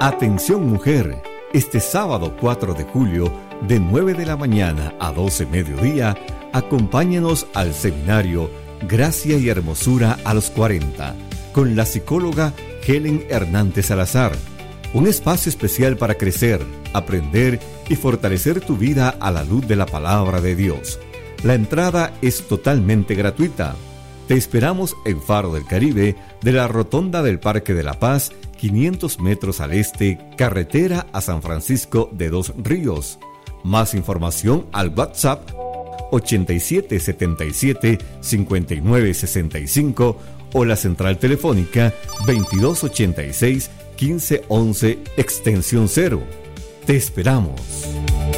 Atención mujer, este sábado 4 de julio, de 9 de la mañana a 12 mediodía, acompáñanos al seminario Gracia y Hermosura a los 40, con la psicóloga Helen Hernández Salazar. Un espacio especial para crecer, aprender y fortalecer tu vida a la luz de la palabra de Dios. La entrada es totalmente gratuita. Te esperamos en Faro del Caribe, de la Rotonda del Parque de la Paz, 500 metros al este, carretera a San Francisco de Dos Ríos. Más información al WhatsApp 8777-5965 o la central telefónica 2286-1511, extensión 0. Te esperamos.